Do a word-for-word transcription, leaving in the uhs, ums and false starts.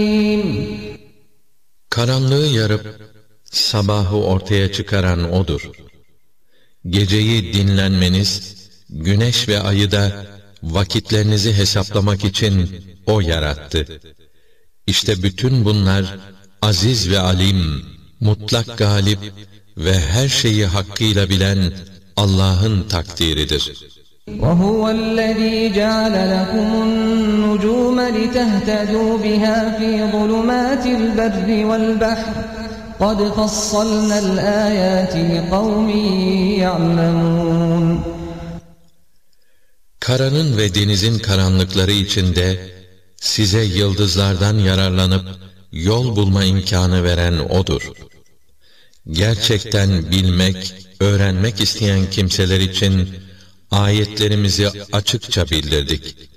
Karanlığı yarıp sabahı ortaya çıkaran O'dur. Geceyi dinlenmeniz, güneş ve ayı da vakitlerinizi hesaplamak için O yarattı. İşte bütün bunlar aziz ve alim, mutlak galip ve her şeyi hakkıyla bilen Allah'ın takdiridir. وَهُوَ الَّذ۪ي جَعَلَ لَكُمُ النُّجُومَ لِتَهْتَدُوا بِهَا ف۪ي ظُلُمَاتِ الْبَرِّ وَالْبَحْرِ قَدْ فَصَّلْنَا الْآيَاتِ لِقَوْمٍ يَعْلَمُونَ Karanın ve denizin karanlıkları içinde size yıldızlardan yararlanıp yol bulma imkanı veren O'dur. Gerçekten bilmek, öğrenmek isteyen kimseler için ayetlerimizi açıkça bildirdik.